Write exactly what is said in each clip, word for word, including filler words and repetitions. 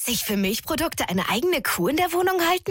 Sich für Milchprodukte eine eigene Kuh in der Wohnung halten?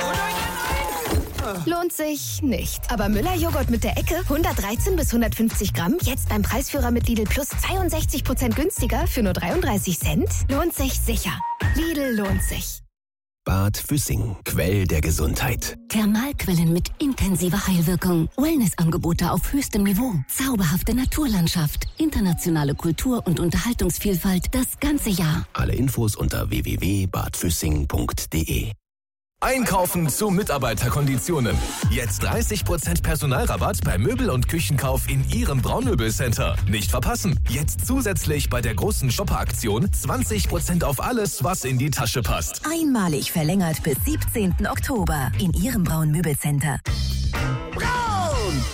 Lohnt sich nicht. Aber Müller-Joghurt mit der Ecke, hundertdreizehn bis hundertfünfzig Gramm, jetzt beim Preisführer mit Lidl Plus zweiundsechzig Prozent günstiger für nur dreiunddreißig Cent? Lohnt sich sicher. Lidl lohnt sich. Bad Füssing, Quell der Gesundheit. Thermalquellen mit intensiver Heilwirkung. Wellnessangebote auf höchstem Niveau. Zauberhafte Naturlandschaft. Internationale Kultur- und Unterhaltungsvielfalt das ganze Jahr. Alle Infos unter w w w punkt bad füssing punkt d e. Einkaufen zu Mitarbeiterkonditionen. Jetzt dreißig Prozent Personalrabatt bei Möbel- und Küchenkauf in Ihrem Braunmöbelcenter. Nicht verpassen. Jetzt zusätzlich bei der großen Shopper-Aktion zwanzig Prozent auf alles, was in die Tasche passt. Einmalig verlängert bis siebzehnten Oktober in Ihrem Braun-Möbelcenter. Braun!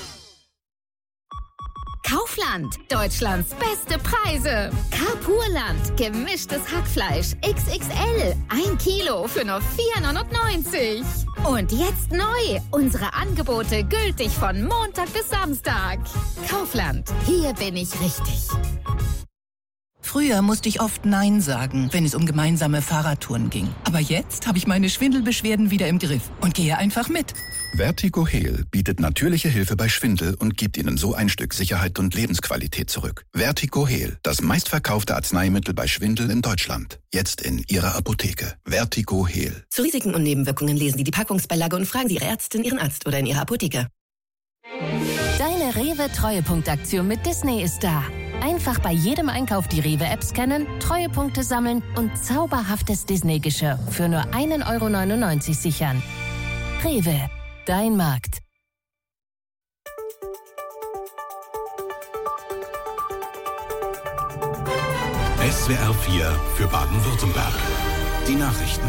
Kaufland, Deutschlands beste Preise. Carpurland, gemischtes Hackfleisch X X L, ein Kilo für nur vier neunundneunzig. Und jetzt neu, unsere Angebote gültig von Montag bis Samstag. Kaufland, hier bin ich richtig. Früher musste ich oft Nein sagen, wenn es um gemeinsame Fahrradtouren ging. Aber jetzt habe ich meine Schwindelbeschwerden wieder im Griff und gehe einfach mit. Vertigo Heal bietet natürliche Hilfe bei Schwindel und gibt Ihnen so ein Stück Sicherheit und Lebensqualität zurück. Vertigo Heal, das meistverkaufte Arzneimittel bei Schwindel in Deutschland. Jetzt in Ihrer Apotheke. Vertigo Heal. Zu Risiken und Nebenwirkungen lesen Sie die Packungsbeilage und fragen Sie Ihre Ärztin, Ihren Arzt oder in Ihrer Apotheke. Deine Rewe-Treuepunktaktion mit Disney ist da. Einfach bei jedem Einkauf die Rewe-App scannen, Treuepunkte sammeln und zauberhaftes Disney-Geschirr für nur ein Euro neunundneunzig sichern. Rewe, dein Markt. S W R vier für Baden-Württemberg. Die Nachrichten.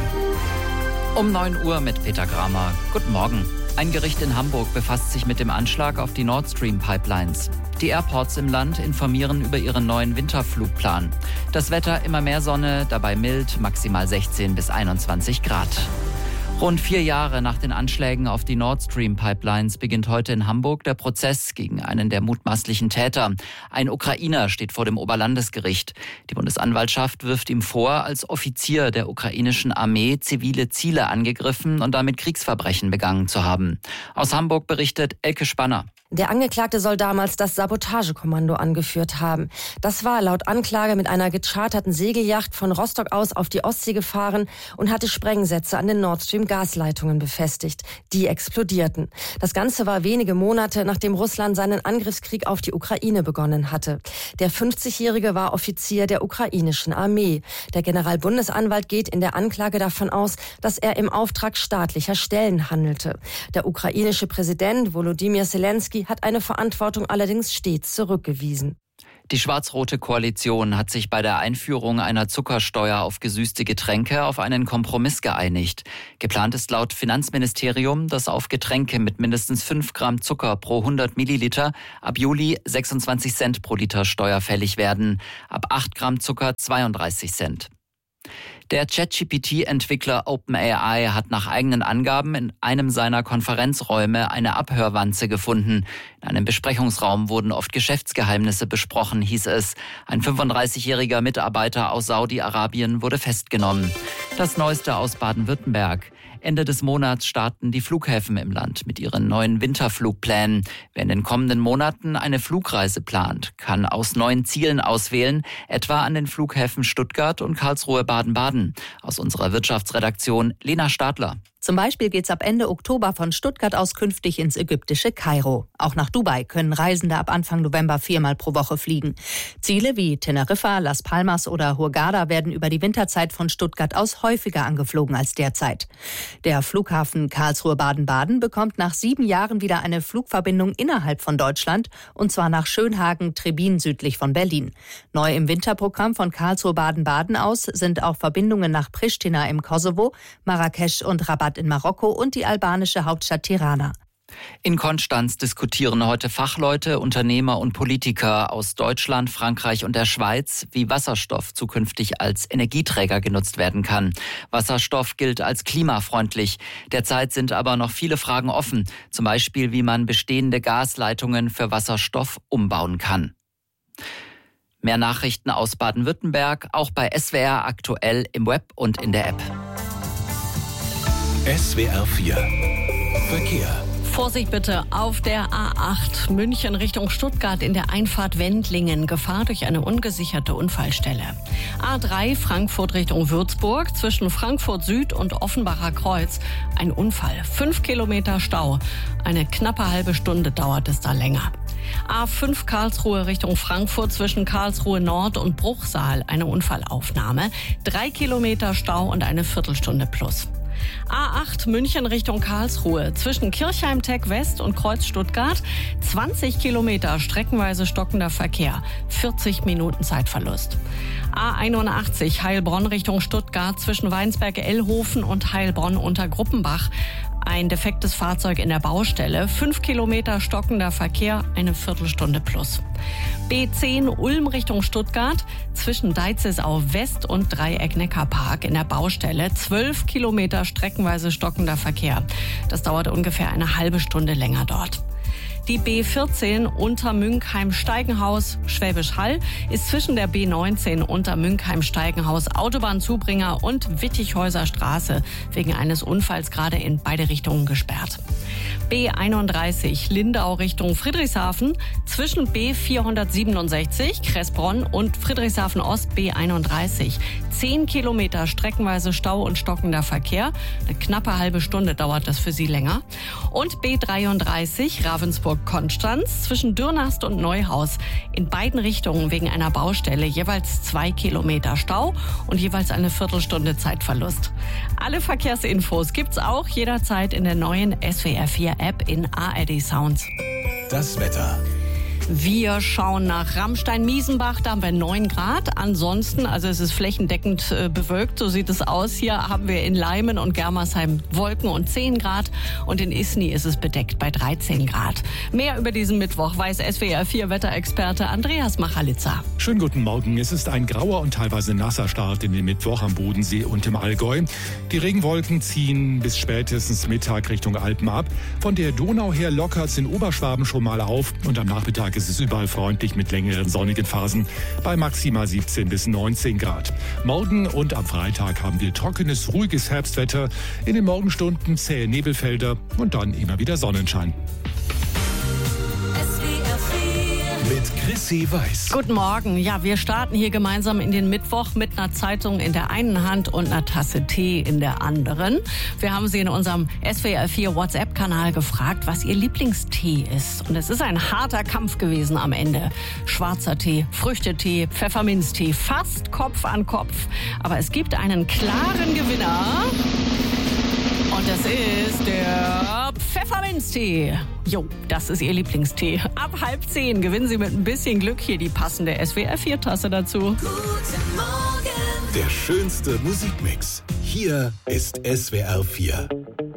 Um neun Uhr mit Peter Kramer. Guten Morgen. Ein Gericht in Hamburg befasst sich mit dem Anschlag auf die Nord Stream Pipelines. Die Airports im Land informieren über ihren neuen Winterflugplan. Das Wetter immer mehr Sonne, dabei mild, maximal sechzehn bis einundzwanzig Grad. Rund vier Jahre nach den Anschlägen auf die Nord Stream Pipelines beginnt heute in Hamburg der Prozess gegen einen der mutmaßlichen Täter. Ein Ukrainer steht vor dem Oberlandesgericht. Die Bundesanwaltschaft wirft ihm vor, als Offizier der ukrainischen Armee zivile Ziele angegriffen und damit Kriegsverbrechen begangen zu haben. Aus Hamburg berichtet Elke Spanner. Der Angeklagte soll damals das Sabotagekommando angeführt haben. Das war laut Anklage mit einer gecharterten Segelyacht von Rostock aus auf die Ostsee gefahren und hatte Sprengsätze an den Nord Stream Gasleitungen befestigt. Die explodierten. Das Ganze war wenige Monate, nachdem Russland seinen Angriffskrieg auf die Ukraine begonnen hatte. Der fünfzigjährige war Offizier der ukrainischen Armee. Der Generalbundesanwalt geht in der Anklage davon aus, dass er im Auftrag staatlicher Stellen handelte. Der ukrainische Präsident Volodymyr Zelensky hat eine Verantwortung allerdings stets zurückgewiesen. Die schwarz-rote Koalition hat sich bei der Einführung einer Zuckersteuer auf gesüßte Getränke auf einen Kompromiss geeinigt. Geplant ist laut Finanzministerium, dass auf Getränke mit mindestens fünf Gramm Zucker pro hundert Milliliter ab Juli sechsundzwanzig Cent pro Liter Steuer fällig werden, ab acht Gramm Zucker zweiunddreißig Cent. Der ChatGPT-Entwickler OpenAI hat nach eigenen Angaben in einem seiner Konferenzräume eine Abhörwanze gefunden. In einem Besprechungsraum wurden oft Geschäftsgeheimnisse besprochen, hieß es. Ein fünfunddreißigjähriger Mitarbeiter aus Saudi-Arabien wurde festgenommen. Das Neueste aus Baden-Württemberg. Ende des Monats starten die Flughäfen im Land mit ihren neuen Winterflugplänen. Wer in den kommenden Monaten eine Flugreise plant, kann aus neuen Zielen auswählen, etwa an den Flughäfen Stuttgart und Karlsruhe-Baden-Baden. Aus unserer Wirtschaftsredaktion Lena Stadler. Zum Beispiel geht's ab Ende Oktober von Stuttgart aus künftig ins ägyptische Kairo. Auch nach Dubai können Reisende ab Anfang November viermal pro Woche fliegen. Ziele wie Teneriffa, Las Palmas oder Hurghada werden über die Winterzeit von Stuttgart aus häufiger angeflogen als derzeit. Der Flughafen Karlsruhe-Baden-Baden bekommt nach sieben Jahren wieder eine Flugverbindung innerhalb von Deutschland, und zwar nach Schönhagen-Trebin südlich von Berlin. Neu im Winterprogramm von Karlsruhe-Baden-Baden aus sind auch Verbindungen nach Pristina im Kosovo, Marrakesch und Rabat in Marokko und die albanische Hauptstadt Tirana. In Konstanz diskutieren heute Fachleute, Unternehmer und Politiker aus Deutschland, Frankreich und der Schweiz, wie Wasserstoff zukünftig als Energieträger genutzt werden kann. Wasserstoff gilt als klimafreundlich. Derzeit sind aber noch viele Fragen offen, zum Beispiel wie man bestehende Gasleitungen für Wasserstoff umbauen kann. Mehr Nachrichten aus Baden-Württemberg, auch bei S W R aktuell im Web und in der App. S W R vier Verkehr. Vorsicht bitte auf der A acht München Richtung Stuttgart in der Einfahrt Wendlingen. Gefahr durch eine ungesicherte Unfallstelle. A drei Frankfurt Richtung Würzburg zwischen Frankfurt Süd und Offenbacher Kreuz. Ein Unfall. Fünf Kilometer Stau. Eine knappe halbe Stunde dauert es da länger. A fünf Karlsruhe Richtung Frankfurt zwischen Karlsruhe Nord und Bruchsal. Eine Unfallaufnahme. Drei Kilometer Stau und eine Viertelstunde plus. A acht München Richtung Karlsruhe zwischen Kirchheim-Tech West und Kreuz Stuttgart. zwanzig Kilometer streckenweise stockender Verkehr. vierzig Minuten Zeitverlust. A einundachtzig Heilbronn Richtung Stuttgart zwischen Weinsberg-Ellhofen und Heilbronn unter Gruppenbach. Ein defektes Fahrzeug in der Baustelle. fünf Kilometer stockender Verkehr, eine Viertelstunde plus. B zehn Ulm Richtung Stuttgart zwischen Deizisau West und Dreieck-Neckarpark in der Baustelle. zwölf Kilometer streckenweise stockender Verkehr. Das dauert ungefähr eine halbe Stunde länger dort. Die B vierzehn Untermünkheim-Steigenhaus Schwäbisch Hall ist zwischen der B neunzehn Untermünkheim-Steigenhaus Autobahnzubringer und Wittichhäuser Straße wegen eines Unfalls gerade in beide Richtungen gesperrt. B einunddreißig Lindau Richtung Friedrichshafen zwischen B vierhundertsiebenundsechzig Kressbronn und Friedrichshafen Ost B einunddreißig. Zehn Kilometer streckenweise Stau und stockender Verkehr. Eine knappe halbe Stunde dauert das für Sie länger. Und B dreiunddreißig Ravensburg-Konstanz zwischen Dürnast und Neuhaus. In beiden Richtungen wegen einer Baustelle jeweils zwei Kilometer Stau und jeweils eine Viertelstunde Zeitverlust. Alle Verkehrsinfos gibt's auch jederzeit in der neuen S W R vier App in A R D Sounds. Das Wetter. Wir schauen nach Ramstein-Miesenbach, da haben wir neun Grad. Ansonsten, also es ist flächendeckend äh, bewölkt, so sieht es aus. Hier haben wir in Leimen und Germersheim Wolken und zehn Grad und in Isny ist es bedeckt bei dreizehn Grad. Mehr über diesen Mittwoch weiß S W R vier Wetterexperte Andreas Machalitza. Schönen guten Morgen. Es ist ein grauer und teilweise nasser Start in den Mittwoch am Bodensee und im Allgäu. Die Regenwolken ziehen bis spätestens Mittag Richtung Alpen ab. Von der Donau her lockert es in Oberschwaben schon mal auf und am Nachmittag ist es überall freundlich mit längeren sonnigen Phasen bei maximal siebzehn bis neunzehn Grad. Morgen und am Freitag haben wir trockenes, ruhiges Herbstwetter. In den Morgenstunden zähe Nebelfelder und dann immer wieder Sonnenschein. Mit Chrissy Weiß. Guten Morgen. Ja, wir starten hier gemeinsam in den Mittwoch mit einer Zeitung in der einen Hand und einer Tasse Tee in der anderen. Wir haben Sie in unserem S W R vier WhatsApp-Kanal gefragt, was Ihr Lieblingstee ist. Und es ist ein harter Kampf gewesen am Ende. Schwarzer Tee, Früchtetee, Pfefferminztee, fast Kopf an Kopf. Aber es gibt einen klaren Gewinner. Und das ist der Pfefferminztee. Jo, das ist Ihr Lieblingstee. Ab halb zehn gewinnen Sie mit ein bisschen Glück hier die passende S W R vier Tasse dazu. Guten Morgen. Der schönste Musikmix. Hier ist S W R vier.